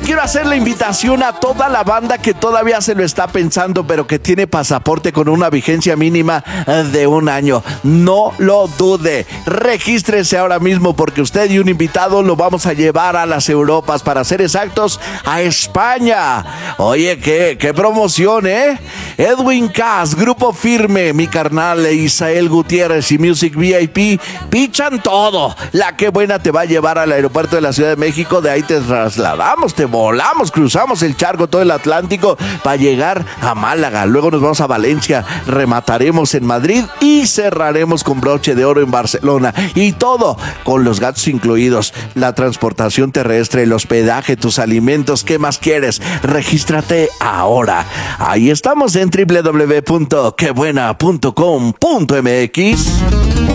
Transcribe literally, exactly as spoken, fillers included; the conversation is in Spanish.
quiero hacer la invitación a toda la banda que todavía se lo está pensando, pero que tiene pasaporte con una vigencia mínima de un año. No lo dude. Regístrese ahora mismo porque usted y un invitado lo vamos a llevar a las Europas, para ser exactos, a España. Oye, qué, qué promoción, ¿eh? Edwin Cass, Grupo Firme, mi carnal Isael Gutiérrez y Music V I P pichan todo. La que buena te va a llevar al aeropuerto de la Ciudad de México. De ahí te trasladamos, te volamos, cruzamos el charco, todo el Atlántico, para llegar a Málaga. Luego nos vamos a Valencia, remataremos en Madrid y cerraremos con broche de oro en Barcelona. Y todo con los gastos incluidos, la transportación terrestre, el hospedaje, tus alimentos. ¿Qué más quieres? Regístrate ahora. Ahí estamos en doble u doble u doble u punto que buena punto com punto m x.